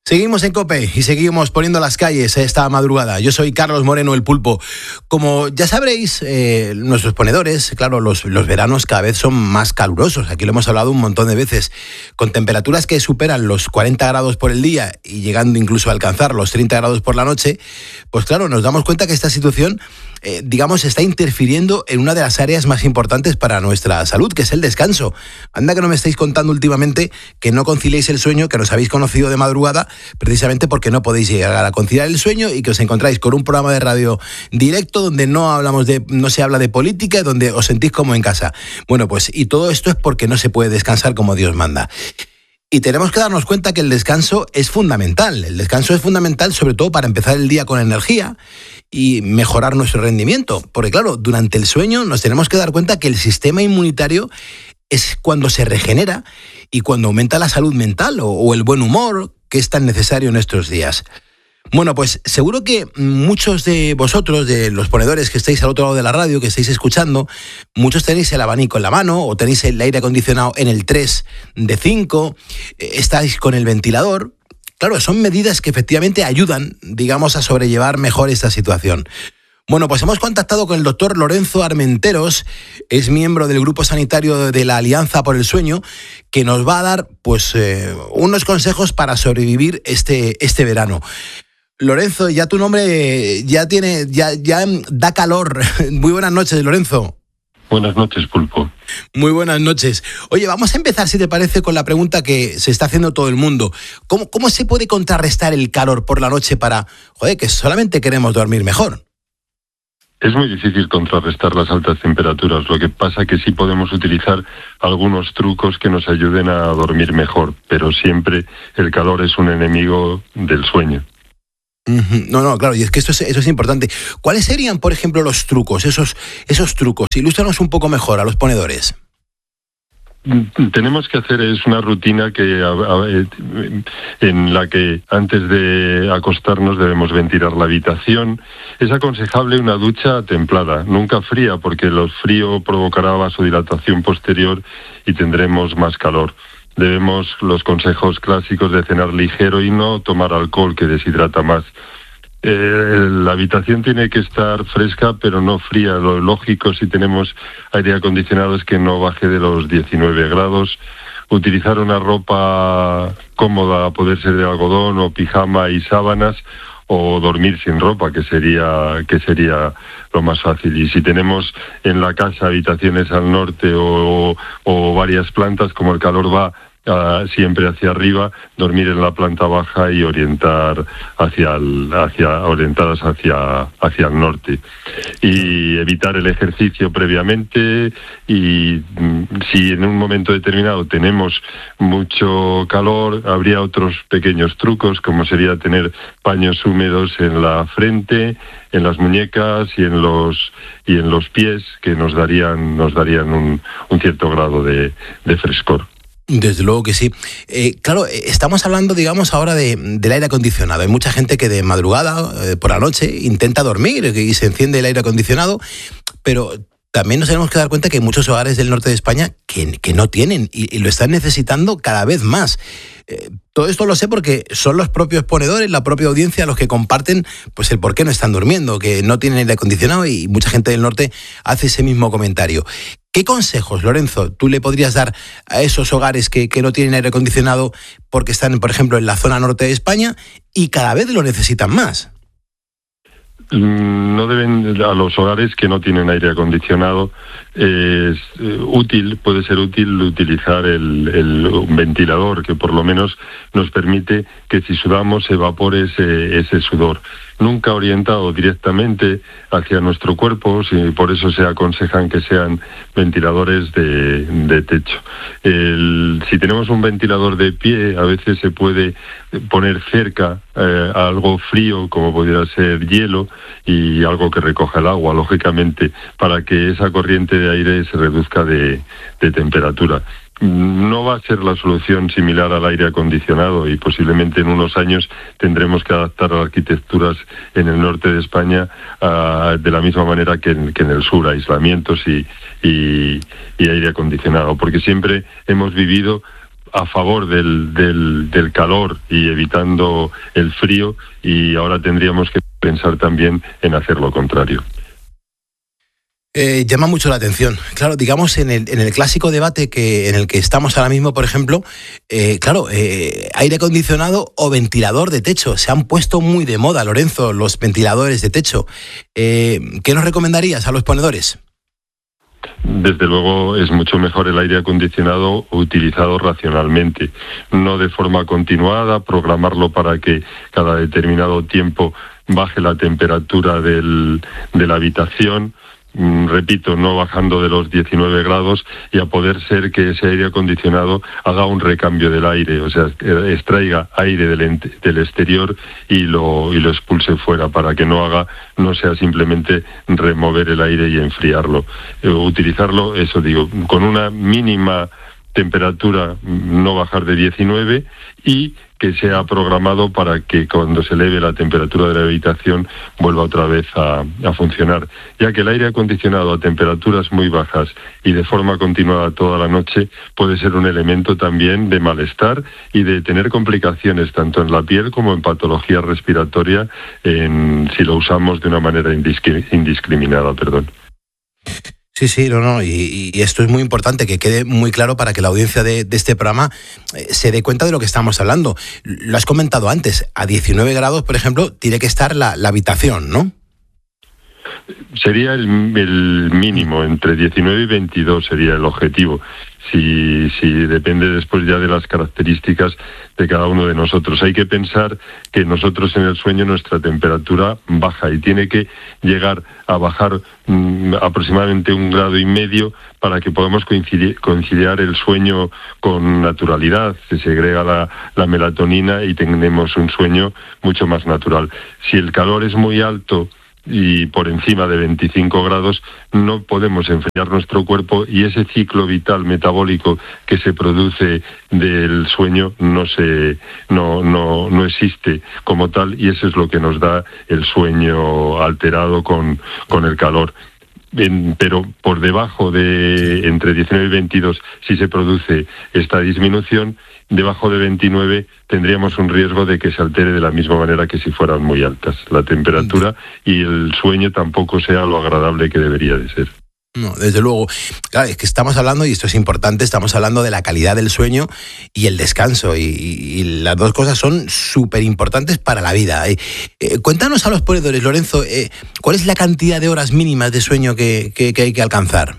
Seguimos en COPE y seguimos poniendo las calles esta madrugada. Yo soy Carlos Moreno, el Pulpo. Como ya sabréis, nuestros ponedores, claro, los veranos cada vez son más calurosos. Aquí lo hemos hablado un montón de veces. Con temperaturas que superan los 40 grados por el día y llegando incluso a alcanzar los 30 grados por la noche, pues claro, nos damos cuenta que esta situación, está interfiriendo en una de las áreas más importantes para nuestra salud, que es el descanso. Anda que no me estáis contando últimamente que no conciliéis el sueño, que nos habéis conocido de madrugada, precisamente porque no podéis llegar a conciliar el sueño y que os encontráis con un programa de radio directo donde no se habla de política, donde os sentís como en casa. Bueno, pues y todo esto es porque no se puede descansar como Dios manda. Y tenemos que darnos cuenta que el descanso es fundamental. El descanso es fundamental sobre todo para empezar el día con energía y mejorar nuestro rendimiento. Porque claro, durante el sueño nos tenemos que dar cuenta que el sistema inmunitario es cuando se regenera y cuando aumenta la salud mental o el buen humor, que es tan necesario en estos días. Bueno, pues seguro que muchos de vosotros, de los ponedores que estáis al otro lado de la radio, que estáis escuchando, muchos tenéis el abanico en la mano o tenéis el aire acondicionado en el 3 de 5, estáis con el ventilador. Claro, son medidas que efectivamente ayudan, digamos, a sobrellevar mejor esta situación. Bueno, pues hemos contactado con el doctor Lorenzo Armenteros, es miembro del grupo sanitario de la Alianza por el Sueño, que nos va a dar unos consejos para sobrevivir este verano. Lorenzo, ya tu nombre ya da calor. Muy buenas noches, Lorenzo. Buenas noches, Pulpo. Muy buenas noches. Oye, vamos a empezar, si te parece, con la pregunta que se está haciendo todo el mundo. ¿Cómo se puede contrarrestar el calor por la noche que solamente queremos dormir mejor? Es muy difícil contrarrestar las altas temperaturas, lo que pasa que sí podemos utilizar algunos trucos que nos ayuden a dormir mejor, pero siempre el calor es un enemigo del sueño. No, claro, y es que eso es importante. ¿Cuáles serían, por ejemplo, los trucos, esos trucos? Ilústranos un poco mejor a los ponedores. Tenemos que hacer una rutina en la que antes de acostarnos debemos ventilar la habitación. Es aconsejable una ducha templada, nunca fría, porque el frío provocará vasodilatación posterior y tendremos más calor. Debemos los consejos clásicos de cenar ligero y no tomar alcohol, que deshidrata más. La habitación tiene que estar fresca, pero no fría. Lo lógico, si tenemos aire acondicionado, es que no baje de los 19 grados. Utilizar una ropa cómoda, a poder ser de algodón o pijama y sábanas, o dormir sin ropa, que sería lo más fácil. Y si tenemos en la casa habitaciones al norte o varias plantas, como el calor va siempre hacia arriba, dormir en la planta baja y orientadas hacia el norte. Y evitar el ejercicio previamente, y si en un momento determinado tenemos mucho calor, habría otros pequeños trucos, como sería tener paños húmedos en la frente, en las muñecas y en los pies, que nos darían un cierto grado de frescor. Desde luego que sí. Claro, estamos hablando, digamos, ahora del aire acondicionado. Hay mucha gente que de madrugada, por la noche, intenta dormir y se enciende el aire acondicionado, pero también nos tenemos que dar cuenta que hay muchos hogares del norte de España que no tienen y lo están necesitando cada vez más. Todo esto lo sé porque son los propios ponedores, la propia audiencia, los que comparten pues el por qué no están durmiendo, que no tienen aire acondicionado, y mucha gente del norte hace ese mismo comentario. ¿Qué consejos, Lorenzo, tú le podrías dar a esos hogares que no tienen aire acondicionado porque están, por ejemplo, en la zona norte de España y cada vez lo necesitan más? No deben, a los hogares que no tienen aire acondicionado, puede ser útil utilizar el ventilador, que por lo menos nos permite que si sudamos se evapore ese sudor. Nunca orientado directamente hacia nuestro cuerpo, por eso se aconsejan que sean ventiladores de techo. Si tenemos un ventilador de pie, a veces se puede poner cerca a algo frío, como pudiera ser hielo, y algo que recoja el agua, lógicamente, para que esa corriente de aire se reduzca de temperatura. No va a ser la solución similar al aire acondicionado, y posiblemente en unos años tendremos que adaptar las arquitecturas en el norte de España de la misma manera que en el sur, aislamientos y aire acondicionado, porque siempre hemos vivido a favor del calor y evitando el frío, y ahora tendríamos que pensar también en hacer lo contrario. Llama mucho la atención. Claro, digamos, en el clásico debate en el que estamos ahora mismo, por ejemplo, aire acondicionado o ventilador de techo. Se han puesto muy de moda, Lorenzo, los ventiladores de techo. ¿Qué nos recomendarías a los ponedores? Desde luego es mucho mejor el aire acondicionado utilizado racionalmente, no de forma continuada, programarlo para que cada determinado tiempo baje la temperatura de la habitación. Repito, no bajando de los 19 grados, y a poder ser que ese aire acondicionado haga un recambio del aire, o sea, extraiga aire del exterior y lo expulse fuera, para que no sea simplemente remover el aire y enfriarlo. Utilizarlo, eso digo, con una mínima temperatura, no bajar de 19, y que sea programado para que cuando se eleve la temperatura de la habitación vuelva otra vez a funcionar, ya que el aire acondicionado a temperaturas muy bajas y de forma continuada toda la noche puede ser un elemento también de malestar y de tener complicaciones tanto en la piel como en patología respiratoria si lo usamos de una manera indiscriminada. Sí, no, y esto es muy importante, que quede muy claro para que la audiencia de este programa se dé cuenta de lo que estamos hablando. Lo has comentado antes, a 19 grados, por ejemplo, tiene que estar la habitación, ¿no? Sería el mínimo, entre 19 y 22 sería el objetivo. Si depende después ya de las características de cada uno de nosotros. Hay que pensar que nosotros en el sueño nuestra temperatura baja y tiene que llegar a bajar aproximadamente 1,5 grados para que podamos conciliar el sueño con naturalidad. Se segrega la melatonina y tenemos un sueño mucho más natural. Si el calor es muy alto y por encima de 25 grados, no podemos enfriar nuestro cuerpo, y ese ciclo vital metabólico que se produce del sueño no existe como tal, y eso es lo que nos da el sueño alterado con el calor. Pero por debajo de entre 19 y 22, si se produce esta disminución, debajo de 29 tendríamos un riesgo de que se altere de la misma manera que si fueran muy altas la temperatura, y el sueño tampoco sea lo agradable que debería de ser. No, desde luego. Claro, es que estamos hablando, y esto es importante, estamos hablando de la calidad del sueño y el descanso, y las dos cosas son súper importantes para la vida. Cuéntanos a los ponedores, Lorenzo, ¿cuál es la cantidad de horas mínimas de sueño que hay que alcanzar?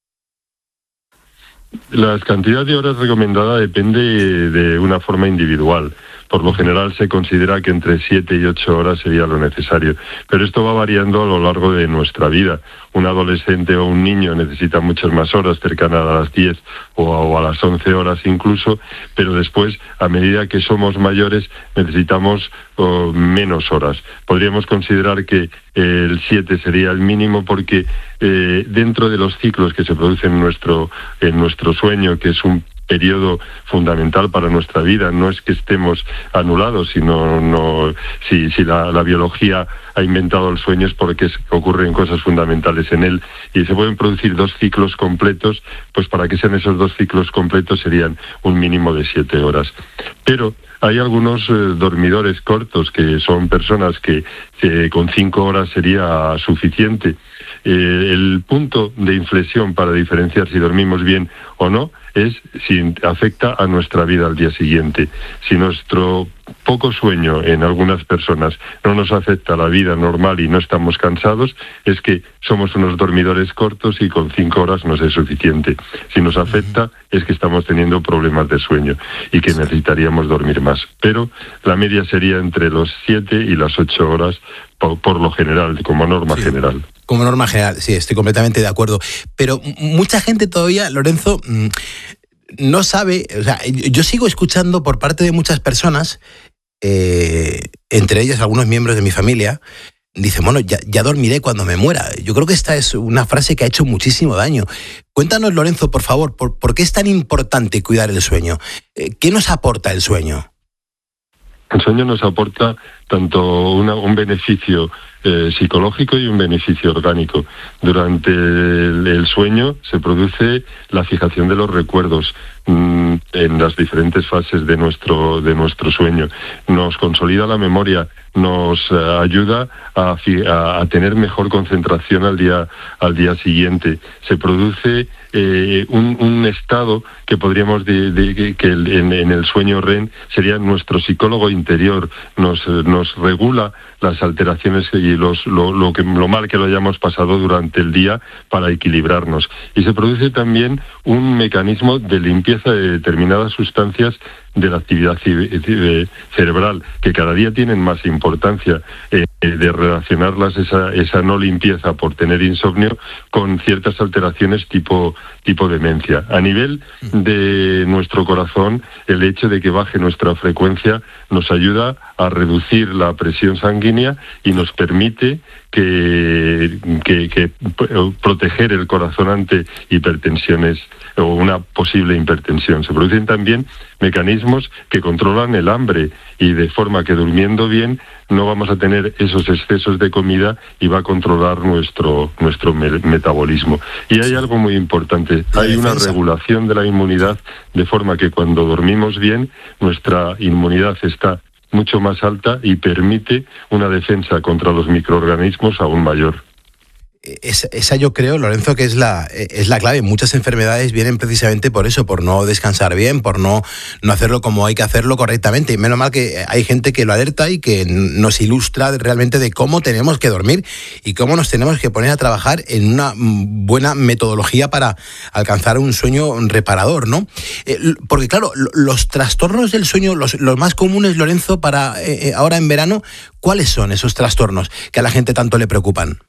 La cantidad de horas recomendada depende de una forma individual. Por lo general se considera que entre 7 y 8 horas sería lo necesario, pero esto va variando a lo largo de nuestra vida. Un adolescente o un niño necesita muchas más horas, cercanas a las 10 o a las 11 horas incluso, pero después, a medida que somos mayores, necesitamos menos horas. Podríamos considerar que el 7 sería el mínimo, porque dentro de los ciclos que se producen en nuestro sueño, que es un periodo fundamental para nuestra vida, no es que estemos anulados, sino si la biología ha inventado el sueño es porque ocurren cosas fundamentales en él, y se pueden producir 2 ciclos completos, pues para que sean esos 2 ciclos completos serían un mínimo de 7 horas. Pero hay algunos dormidores cortos, que son personas que con 5 horas sería suficiente. El punto de inflexión para diferenciar si dormimos bien o no es si afecta a nuestra vida al día siguiente. Si nuestro poco sueño en algunas personas no nos afecta a la vida normal y no estamos cansados, es que somos unos dormidores cortos y con 5 horas nos es suficiente. Si nos afecta, es que estamos teniendo problemas de sueño y que necesitaríamos dormir más. Pero la media sería entre los 7 y las 8 horas por lo general, como norma general. Como norma general, sí, estoy completamente de acuerdo. Pero mucha gente todavía, Lorenzo, no sabe, o sea, yo sigo escuchando por parte de muchas personas, entre ellas algunos miembros de mi familia, dicen, bueno, ya dormiré cuando me muera. Yo creo que esta es una frase que ha hecho muchísimo daño. Cuéntanos, Lorenzo, por favor, ¿por qué es tan importante cuidar el sueño? ¿Qué nos aporta el sueño? El sueño nos aporta tanto un beneficio psicológico y un beneficio orgánico. Durante el sueño se produce la fijación de los recuerdos. en las diferentes fases de nuestro sueño. Nos consolida la memoria, nos ayuda a tener mejor concentración al día siguiente. Se produce un estado que podríamos que en el sueño REM sería nuestro psicólogo interior, nos regula las alteraciones y lo mal que lo hayamos pasado durante el día para equilibrarnos. Y se produce también un mecanismo de limpieza de determinadas sustancias de la actividad cerebral, que cada día tienen más importancia, de relacionarlas esa no limpieza por tener insomnio con ciertas alteraciones tipo demencia. A nivel de nuestro corazón, el hecho de que baje nuestra frecuencia nos ayuda a reducir la presión sanguínea y nos permite que proteger el corazón ante hipertensiones o una posible hipertensión. Se producen también mecanismos que controlan el hambre y de forma que durmiendo bien no vamos a tener esos excesos de comida y va a controlar nuestro metabolismo. Y hay algo muy importante, hay una regulación de la inmunidad de forma que cuando dormimos bien nuestra inmunidad está mucho más alta y permite una defensa contra los microorganismos aún mayor. Esa yo creo, Lorenzo, que es la clave. Muchas enfermedades vienen precisamente por eso, por no descansar bien, por no hacerlo como hay que hacerlo correctamente. Y menos mal que hay gente que lo alerta y que nos ilustra realmente de cómo tenemos que dormir y cómo nos tenemos que poner a trabajar en una buena metodología para alcanzar un sueño reparador, ¿no? Porque claro, los trastornos del sueño, los más comunes, Lorenzo, para ahora en verano, ¿cuáles son esos trastornos que a la gente tanto le preocupan?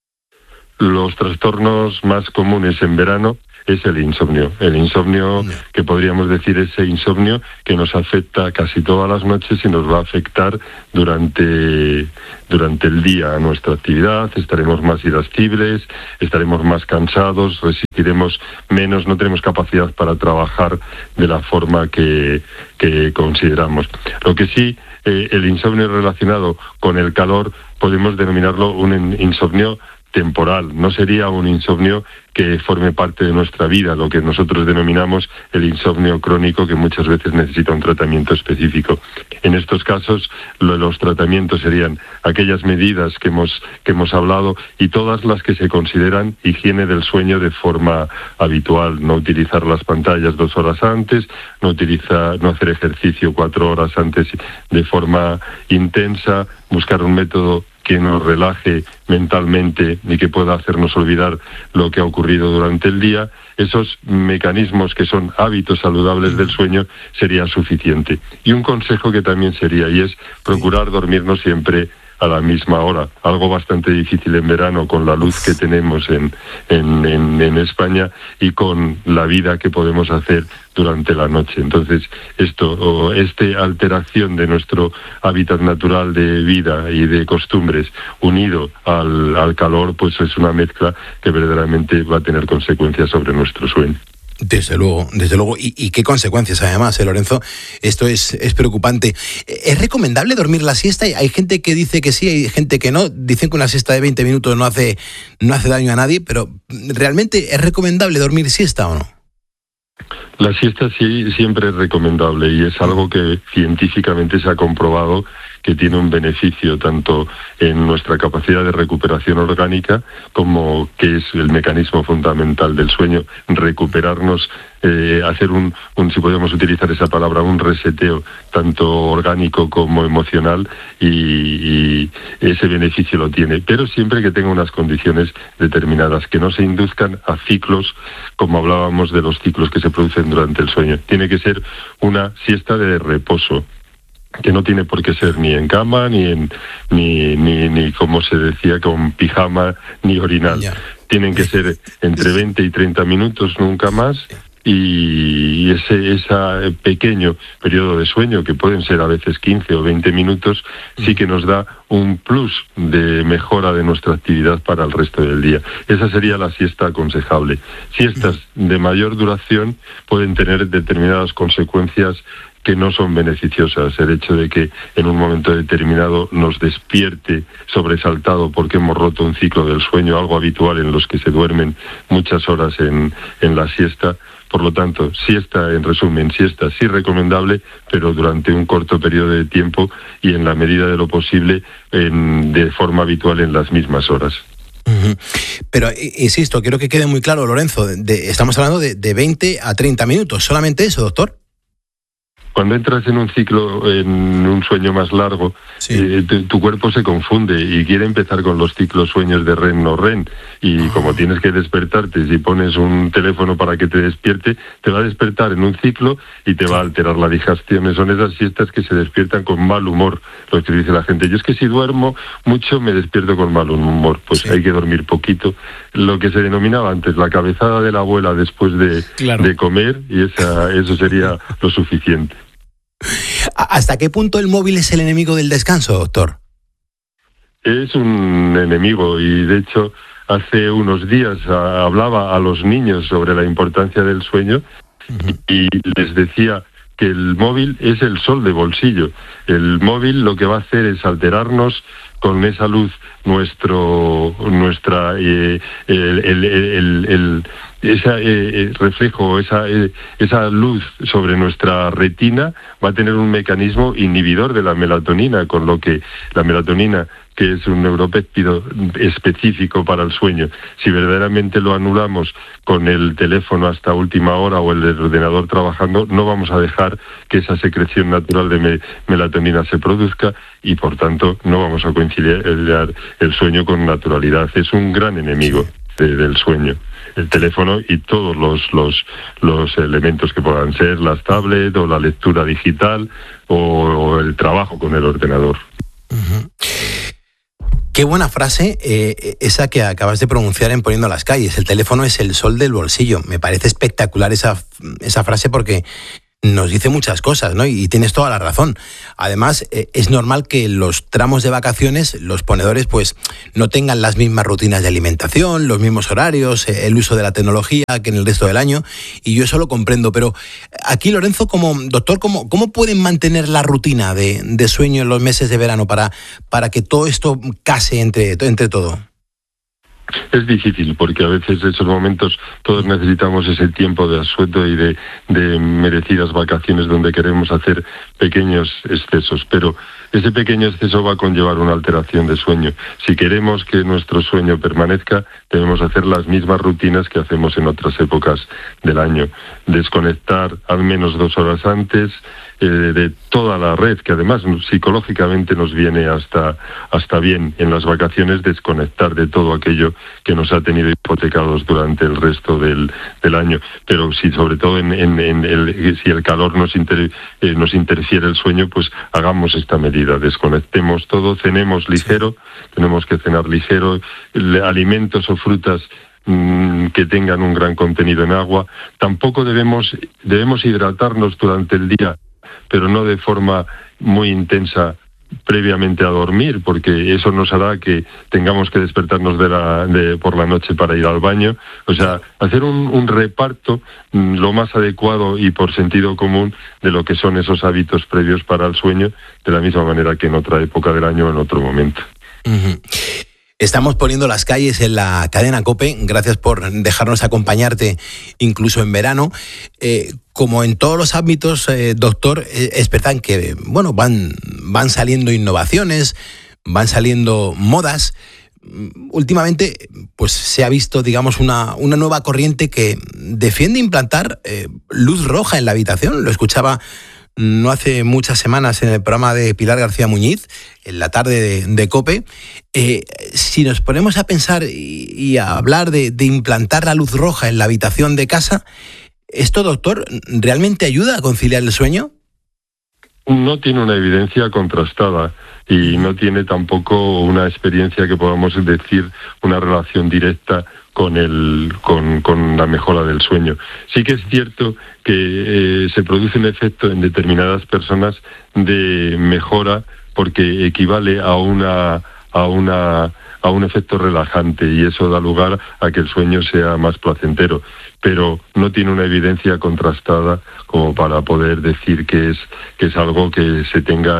Los trastornos más comunes en verano es el insomnio. El insomnio, que podríamos decir ese insomnio que nos afecta casi todas las noches y nos va a afectar durante el día a nuestra actividad. Estaremos más irascibles, estaremos más cansados, resistiremos menos, no tenemos capacidad para trabajar de la forma que consideramos. Lo que sí, el insomnio relacionado con el calor podemos denominarlo un insomnio temporal, no sería un insomnio que forme parte de nuestra vida, lo que nosotros denominamos el insomnio crónico, que muchas veces necesita un tratamiento específico. En estos casos, los tratamientos serían aquellas medidas que hemos hablado y todas las que se consideran higiene del sueño de forma habitual: no utilizar las pantallas 2 horas antes, no hacer ejercicio 4 horas antes de forma intensa, buscar un método que nos relaje mentalmente y que pueda hacernos olvidar lo que ha ocurrido durante el día. Esos mecanismos que son hábitos saludables del sueño sería suficiente. Y un consejo que también sería, y es procurar dormirnos siempre a la misma hora, algo bastante difícil en verano con la luz que tenemos en España y con la vida que podemos hacer durante la noche. Entonces, esta alteración de nuestro hábitat natural de vida y de costumbres unido al calor, pues es una mezcla que verdaderamente va a tener consecuencias sobre nuestro sueño. Desde luego. ¿Y qué consecuencias además, Lorenzo? Esto es preocupante. ¿Es recomendable dormir la siesta? Hay gente que dice que sí, hay gente que no. Dicen que una siesta de 20 minutos no hace daño a nadie, pero ¿realmente es recomendable dormir siesta o no? La siesta sí siempre es recomendable y es algo que científicamente se ha comprobado que tiene un beneficio tanto en nuestra capacidad de recuperación orgánica, como que es el mecanismo fundamental del sueño, recuperarnos, hacer si podemos utilizar esa palabra, un reseteo tanto orgánico como emocional, y ese beneficio lo tiene, pero siempre que tenga unas condiciones determinadas, que no se induzcan a ciclos, como hablábamos de los ciclos que se producen durante el sueño. Tiene que ser una siesta de reposo, que no tiene por qué ser ni en cama, ni como se decía, con pijama, ni orinal. Tienen que ser entre 20 y 30 minutos, nunca más, y ese pequeño periodo de sueño, que pueden ser a veces 15 o 20 minutos, sí que nos da un plus de mejora de nuestra actividad para el resto del día. Esa sería la siesta aconsejable. Siestas de mayor duración pueden tener determinadas consecuencias que no son beneficiosas. El hecho de que en un momento determinado nos despierte sobresaltado porque hemos roto un ciclo del sueño, algo habitual en los que se duermen muchas horas en la siesta, Por lo tanto, siesta, en resumen, siesta sí recomendable, pero durante un corto periodo de tiempo y en la medida de lo posible de forma habitual en las mismas horas. Pero, insisto, quiero que quede muy claro, Lorenzo, estamos hablando de 20 a 30 minutos, ¿solamente eso, doctor? Cuando entras en un ciclo, en un sueño más largo, sí, tu cuerpo se confunde y quiere empezar con los ciclos sueños de REM no REM. Y como tienes que despertarte, si pones un teléfono para que te despierte, te va a despertar en un ciclo y te va a alterar la digestión. Son esas siestas que se despiertan con mal humor, lo que dice la gente. Yo es que si duermo mucho me despierto con mal humor. Pues sí, hay que dormir poquito. Lo que se denominaba antes la cabezada de la abuela después de comer, y eso sería lo suficiente. ¿Hasta qué punto el móvil es el enemigo del descanso, doctor? Es un enemigo y, de hecho, hace unos días hablaba a los niños sobre la importancia del sueño y les decía que el móvil es el sol de bolsillo. El móvil lo que va a hacer es alterarnos con esa luz ese reflejo, esa luz sobre nuestra retina va a tener un mecanismo inhibidor de la melatonina, con lo que la melatonina, que es un neuropéptido específico para el sueño, si verdaderamente lo anulamos con el teléfono hasta última hora o el ordenador trabajando, no vamos a dejar que esa secreción natural de melatonina se produzca y, por tanto, no vamos a conciliar el sueño con naturalidad. Es un gran enemigo del sueño, el teléfono y todos los elementos que puedan ser, las tablets o la lectura digital o el trabajo con el ordenador. Qué buena frase esa que acabas de pronunciar en Poniendo las Calles. El teléfono es el sol del bolsillo. Me parece espectacular esa frase porque nos dice muchas cosas, ¿no? Y tienes toda la razón. Además, es normal que en los tramos de vacaciones los ponedores pues no tengan las mismas rutinas de alimentación, los mismos horarios, el uso de la tecnología que en el resto del año, y yo eso lo comprendo. Pero aquí, Lorenzo, como doctor, ¿cómo pueden mantener la rutina de sueño en los meses de verano para que todo esto case entre todo? Es difícil porque a veces en esos momentos todos necesitamos ese tiempo de asueto y de merecidas vacaciones donde queremos hacer pequeños excesos, pero ese pequeño exceso va a conllevar una alteración de sueño. Si queremos que nuestro sueño permanezca, debemos hacer las mismas rutinas que hacemos en otras épocas del año. Desconectar al menos 2 horas antes de toda la red, que además psicológicamente nos viene hasta bien en las vacaciones, desconectar de todo aquello que nos ha tenido hipotecados durante el resto del año. Pero si sobre todo si el calor nos interfiere el sueño, pues hagamos esta medida, desconectemos todo, cenemos ligero, tenemos que cenar ligero, alimentos o frutas que tengan un gran contenido en agua. Tampoco debemos hidratarnos durante el día, pero no de forma muy intensa previamente a dormir, porque eso nos hará que tengamos que despertarnos por la noche para ir al baño. O sea, hacer un reparto lo más adecuado y por sentido común de lo que son esos hábitos previos para el sueño, de la misma manera que en otra época del año o en otro momento. Estamos Poniendo las Calles en la cadena COPE. Gracias por dejarnos acompañarte incluso en verano. Como en todos los ámbitos, doctor, es verdad que van saliendo innovaciones, van saliendo modas. Últimamente pues se ha visto, digamos, una nueva corriente que defiende implantar luz roja en la habitación. Lo escuchaba no hace muchas semanas en el programa de Pilar García Muñiz, en la tarde de COPE. Si nos ponemos a pensar y a hablar de implantar la luz roja en la habitación de casa, ¿esto, doctor, realmente ayuda a conciliar el sueño? No tiene una evidencia contrastada y no tiene tampoco una experiencia que podamos decir una relación directa con la mejora del sueño. Sí que es cierto que se produce un efecto en determinadas personas de mejora porque equivale a un efecto relajante y eso da lugar a que el sueño sea más placentero, pero no tiene una evidencia contrastada como para poder decir que es algo que se tenga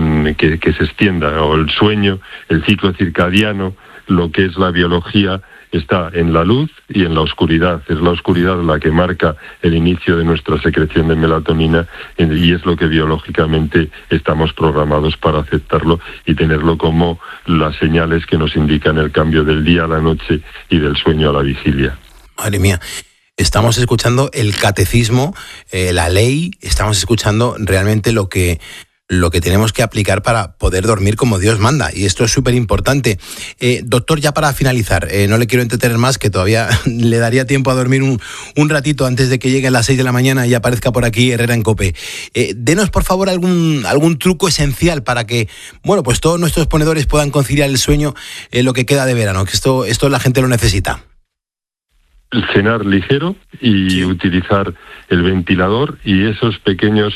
que se extienda. O el sueño, el ciclo circadiano, lo que es la biología, está en la luz y en la oscuridad. Es la oscuridad la que marca el inicio de nuestra secreción de melatonina y es lo que biológicamente estamos programados para aceptarlo y tenerlo como las señales que nos indican el cambio del día a la noche y del sueño a la vigilia. Madre mía. Estamos escuchando el catecismo, la ley, estamos escuchando realmente lo que tenemos que aplicar para poder dormir como Dios manda. Y esto es súper importante. Doctor, ya para finalizar, no le quiero entretener más, que todavía le daría tiempo a dormir un ratito antes de que lleguen las 6 de la mañana y aparezca por aquí Herrera en COPE. Denos, por favor, algún truco esencial para que, bueno, pues todos nuestros ponedores puedan conciliar el sueño en lo que queda de verano, que esto la gente lo necesita. Cenar ligero y utilizar el ventilador y esos pequeños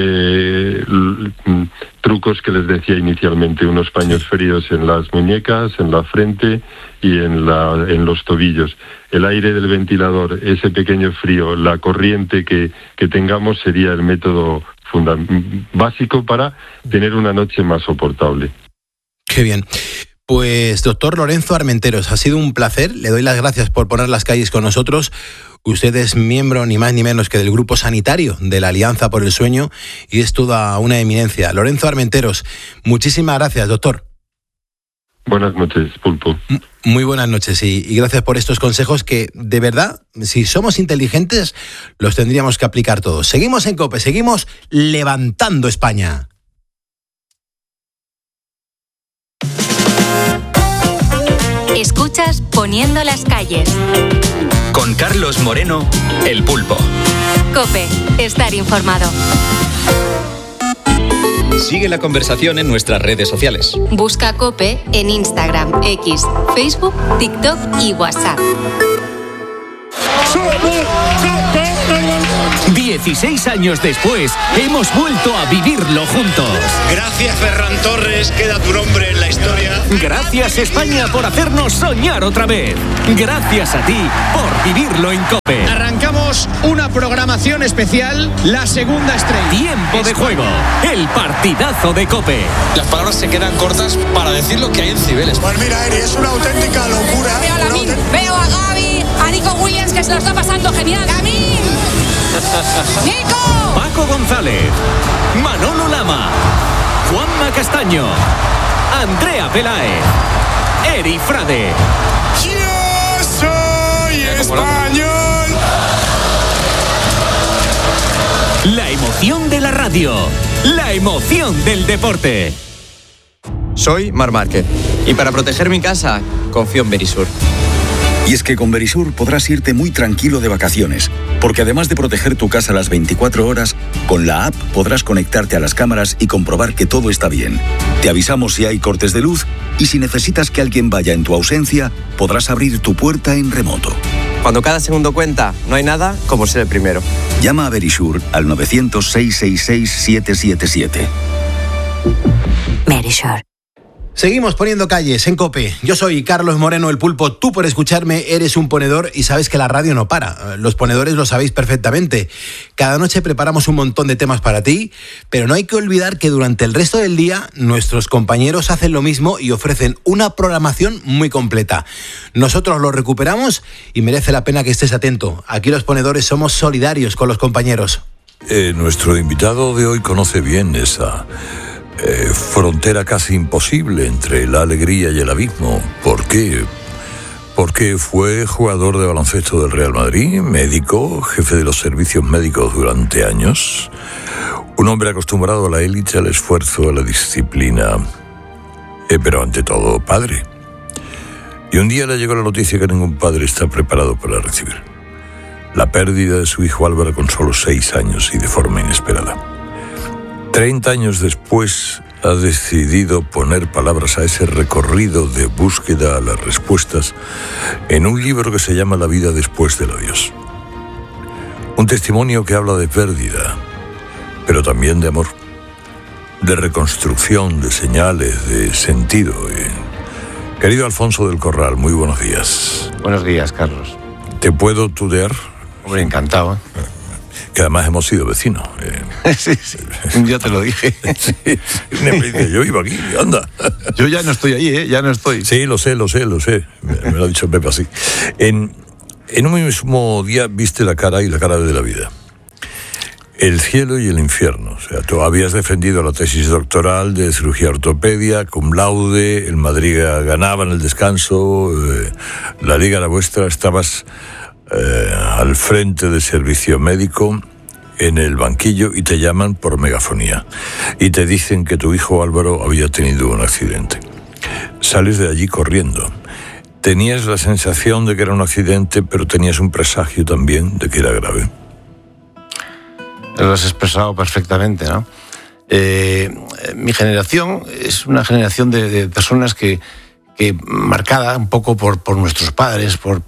trucos que les decía inicialmente, unos paños fríos en las muñecas, en la frente y en los tobillos. El aire del ventilador, ese pequeño frío, la corriente que tengamos sería el método básico para tener una noche más soportable. Qué bien. Pues doctor Lorenzo Armenteros, ha sido un placer, le doy las gracias por poner las calles con nosotros. Usted es miembro ni más ni menos que del grupo sanitario de la Alianza por el Sueño y es toda una eminencia. Lorenzo Armenteros, muchísimas gracias, doctor. Buenas noches, Pulpo. Muy buenas noches y gracias por estos consejos que, de verdad, si somos inteligentes, los tendríamos que aplicar todos. Seguimos en COPE, seguimos levantando España. Escuchas Poniendo las calles. Con Carlos Moreno, El Pulpo. COPE, estar informado. Sigue la conversación en nuestras redes sociales. Busca COPE en Instagram, X, Facebook, TikTok y WhatsApp. 16 años después, hemos vuelto a vivirlo juntos. Gracias, Ferran Torres, queda tu nombre en la historia. Gracias, España, por hacernos soñar otra vez. Gracias a ti por vivirlo en COPE. Arrancamos una programación especial, la segunda estrella. Tiempo de juego, el partidazo de COPE. Las palabras se quedan cortas para decir lo que hay en Cibeles. Pues mira, Eri, es una auténtica locura. Veo a Lamin, veo a Gaby, a Nico Williams, que se lo está pasando genial. ¡Lamin! ¡Nico! Paco González, Manolo Lama, Juanma Castaño, Andrea Peláez, Eri Frade. ¡Yo soy español! La emoción de la radio, la emoción del deporte. Soy Mar Márquez y para proteger mi casa confío en Verisur. Y es que con Verisur podrás irte muy tranquilo de vacaciones, porque además de proteger tu casa las 24 horas, con la app podrás conectarte a las cámaras y comprobar que todo está bien. Te avisamos si hay cortes de luz y si necesitas que alguien vaya en tu ausencia, podrás abrir tu puerta en remoto. Cuando cada segundo cuenta, no hay nada como ser el primero. Llama a Verisur al 900-666-777. Verisur. Seguimos poniendo calles en COPE. Yo soy Carlos Moreno, El Pulpo. Tú, por escucharme, eres un ponedor y sabes que la radio no para. Los ponedores lo sabéis perfectamente. Cada noche preparamos un montón de temas para ti, pero no hay que olvidar que durante el resto del día nuestros compañeros hacen lo mismo y ofrecen una programación muy completa. Nosotros lo recuperamos y merece la pena que estés atento. Aquí los ponedores somos solidarios con los compañeros. Nuestro invitado de hoy conoce bien esa frontera casi imposible entre la alegría y el abismo. ¿Por qué? Porque fue jugador de baloncesto del Real Madrid, médico, jefe de los servicios médicos durante años, un hombre acostumbrado a la élite, al esfuerzo, a la disciplina, pero ante todo padre. Y un día le llegó la noticia que ningún padre está preparado para recibir: la pérdida de su hijo Álvaro con solo 6 años y de forma inesperada. 30 años después ha decidido poner palabras a ese recorrido de búsqueda a las respuestas en un libro que se llama La vida después del adiós. Un testimonio que habla de pérdida, pero también de amor, de reconstrucción, de señales, de sentido. Querido Alfonso del Corral, muy buenos días. Buenos días, Carlos. ¿Te puedo tutear? Hombre, encantado. que además hemos sido vecinos. Sí, yo te lo dije. Sí, me dice, yo vivo aquí, anda. Yo ya no estoy ahí, ya no estoy. Sí, lo sé. Me lo ha dicho Pepe así. En un mismo día viste la cara y la cara de la vida. El cielo y el infierno. O sea, tú habías defendido la tesis doctoral de cirugía ortopedia, cum laude, el Madrid ganaba en el descanso, la liga era vuestra, estabas al frente del servicio médico en el banquillo y te llaman por megafonía y te dicen que tu hijo Álvaro había tenido un accidente. Sales de allí corriendo. Tenías la sensación de que era un accidente, pero tenías un presagio también de que era grave. Lo has expresado perfectamente, ¿no? Mi generación es una generación de personas que marcada un poco por nuestros padres, por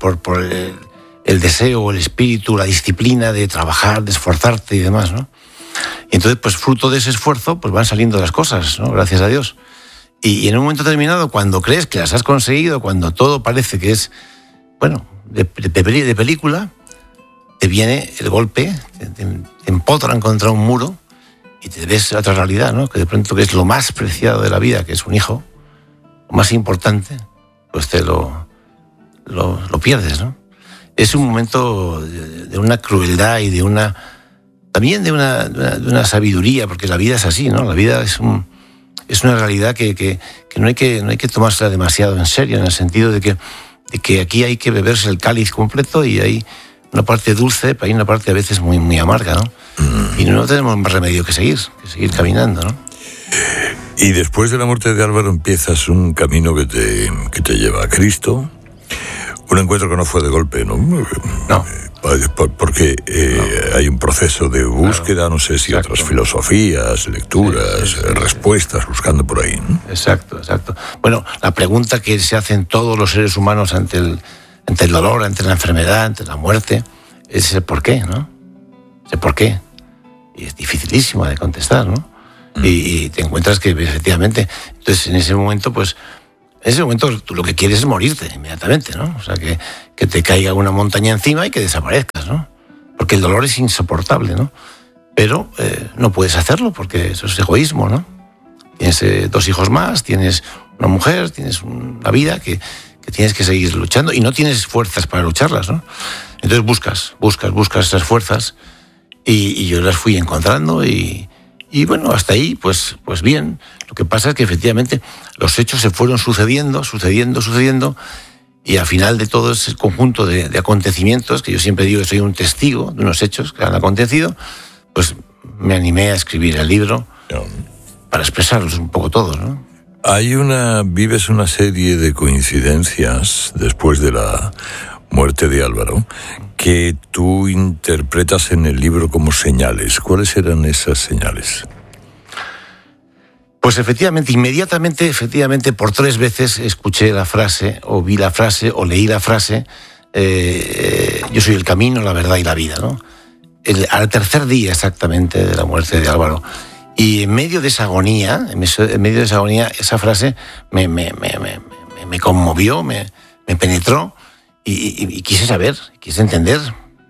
el deseo, el espíritu, la disciplina de trabajar, de esforzarte y demás, ¿no? Y entonces, pues fruto de ese esfuerzo, pues van saliendo las cosas, ¿no? Gracias a Dios. Y en un momento determinado, cuando crees que las has conseguido, cuando todo parece que es, bueno, de película, te viene el golpe, te empotran contra un muro y te ves otra realidad, ¿no? Que de pronto que es lo más preciado de la vida, que es un hijo, lo más importante, pues te lo pierdes, ¿no? Es un momento de una crueldad y también de una sabiduría, porque la vida es así, ¿no? La vida es una realidad que no hay que tomársela demasiado en serio, en el sentido de que aquí hay que beberse el cáliz completo y hay una parte dulce, pero hay una parte a veces muy, muy amarga, ¿no? Y no tenemos más remedio que seguir caminando, ¿no? Y después de la muerte de Álvaro empiezas un camino que te lleva a Cristo, un encuentro que no fue de golpe, ¿no? No. Porque hay un proceso de búsqueda, no sé si otras filosofías, lecturas, respuestas, buscando por ahí, ¿no? Exacto. Bueno, la pregunta que se hacen todos los seres humanos ante el dolor, ante la enfermedad, ante la muerte, es el por qué, ¿no? El por qué. Y es dificilísimo de contestar, ¿no? Y te encuentras que efectivamente, entonces en ese momento, tú lo que quieres es morirte inmediatamente, ¿no? O sea, que te caiga una montaña encima y que desaparezcas, ¿no? Porque el dolor es insoportable, ¿no? Pero no puedes hacerlo porque eso es egoísmo, ¿no? Tienes 2 hijos más, tienes una mujer, tienes una vida que tienes que seguir luchando y no tienes fuerzas para lucharlas, ¿no? Entonces buscas esas fuerzas y yo las fui encontrando y bueno, hasta ahí, pues bien. Lo que pasa es que efectivamente los hechos se fueron sucediendo y al final de todo ese conjunto de acontecimientos, que yo siempre digo que soy un testigo de unos hechos que han acontecido, pues me animé a escribir el libro para expresarlos un poco todos, ¿no? Vives una serie de coincidencias después de la muerte de Álvaro que tú interpretas en el libro como señales. ¿Cuáles eran esas señales? Pues inmediatamente, por 3 veces escuché la frase, o vi la frase, o leí la frase, yo soy el camino, la verdad y la vida, ¿no? Al tercer día exactamente de la muerte de Álvaro. Y en medio de esa agonía, esa frase me conmovió, me penetró y quise saber, quise entender.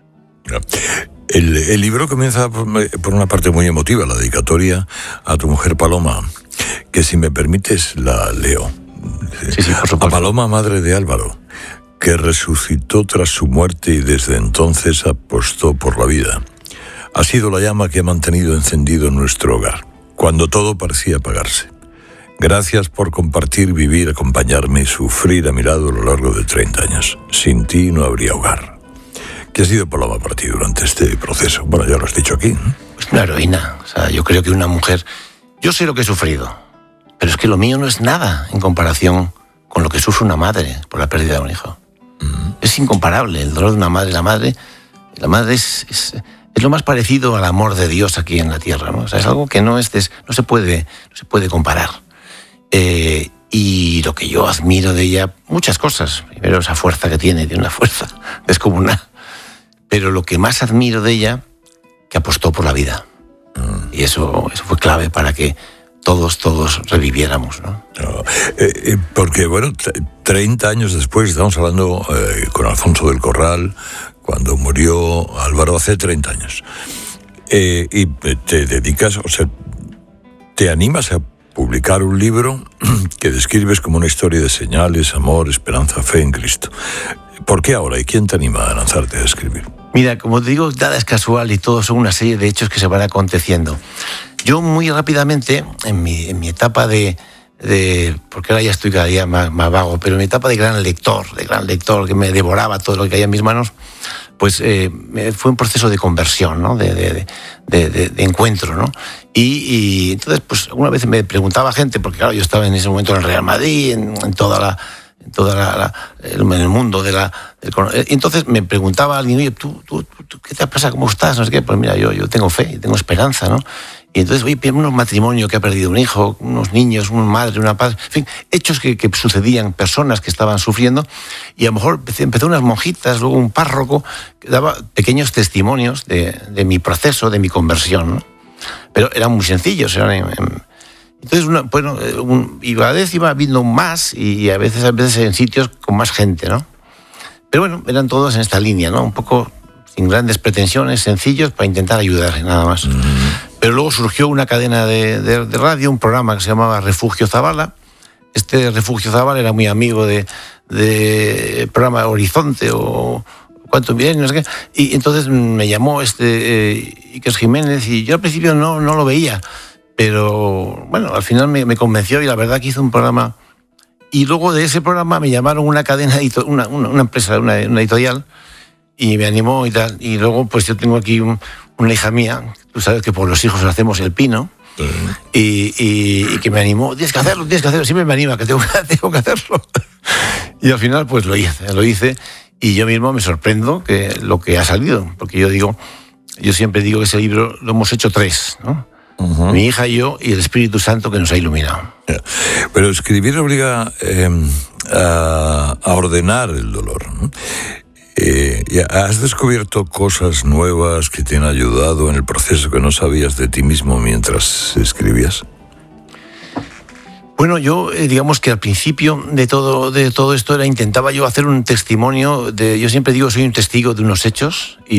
El libro comienza por una parte muy emotiva, la dedicatoria a tu mujer Paloma, que si me permites la leo. Sí, por supuesto. A Paloma, madre de Álvaro, que resucitó tras su muerte y desde entonces apostó por la vida. Ha sido la llama que ha mantenido encendido nuestro hogar, cuando todo parecía apagarse. Gracias por compartir, vivir, acompañarme y sufrir a mi lado a lo largo de 30 años. Sin ti no habría hogar. ¿Qué ha sido Paloma para ti durante este proceso? Bueno, ya lo has dicho aquí, ¿no? Pues una heroína. O sea, yo creo que una mujer... Yo sé lo que he sufrido, pero es que lo mío no es nada en comparación con lo que sufre una madre por la pérdida de un hijo. Es incomparable el dolor de una madre. La madre es lo más parecido al amor de Dios aquí en la tierra, ¿no? O sea, es algo que no se puede comparar. Y lo que yo admiro de ella, muchas cosas. Primero, esa fuerza que tiene una fuerza descomunal. Pero lo que más admiro de ella, que apostó por la vida. Y eso fue clave para que todos reviviéramos, ¿no? Porque, bueno, 30 años después, estamos hablando con Alfonso del Corral, cuando murió Álvaro hace 30 años. Y te dedicas, o sea, te animas a publicar un libro que describes como una historia de señales, amor, esperanza, fe en Cristo. ¿Por qué ahora? ¿Y quién te anima a lanzarte a escribir? Mira, como te digo, nada es casual y todo son una serie de hechos que se van aconteciendo. Yo muy rápidamente, en mi etapa de porque ahora ya estoy cada día más vago, pero en mi etapa de gran lector, que me devoraba todo lo que caía en mis manos, pues fue un proceso de conversión, ¿no? de encuentro, ¿no? Y entonces, pues una vez me preguntaba gente, porque claro, yo estaba en ese momento en el Real Madrid, en el mundo del y entonces me preguntaba alguien, oye, ¿tú qué te pasa? ¿Cómo estás? No sé qué. Pues mira, yo tengo fe, tengo esperanza, ¿no? Y entonces, oye, un matrimonio que ha perdido un hijo, unos niños, una madre, una padre, en fin, hechos que sucedían, personas que estaban sufriendo, y a lo mejor empezó unas monjitas, luego un párroco, que daba pequeños testimonios de mi proceso, de mi conversión, ¿no? Pero eran muy sencillos, entonces, y cada vez iba viendo más, y a veces en sitios con más gente, ¿no? Pero bueno, eran todos en esta línea, ¿no? Un poco sin grandes pretensiones, sencillos, para intentar ayudar, nada más. Pero luego surgió una cadena de radio, un programa que se llamaba Refugio Zabala. Este Refugio Zabala era muy amigo de programa Horizonte o Cuánto Milenio, no sé qué. Y entonces me llamó Iker Jiménez, y yo al principio no lo veía. Pero bueno, al final me convenció, y la verdad que hizo un programa. Y luego de ese programa me llamaron una cadena, una empresa, una editorial, y me animó y tal. Y luego pues yo tengo aquí una hija mía, tú sabes que por los hijos hacemos el pino, y que me animó, tienes que hacerlo, siempre me anima, que tengo que hacerlo. Y al final pues lo hice, y yo mismo me sorprendo que lo que ha salido, porque yo siempre digo que ese libro lo hemos hecho 3, ¿no? Uh-huh. Mi hija y yo, y el Espíritu Santo que nos ha iluminado. Pero escribir obliga a ordenar el dolor, ¿no? ¿Has descubierto cosas nuevas que te han ayudado en el proceso que no sabías de ti mismo mientras escribías? Bueno, yo digamos que al principio de todo esto intentaba yo hacer un testimonio yo siempre digo, soy un testigo de unos hechos, y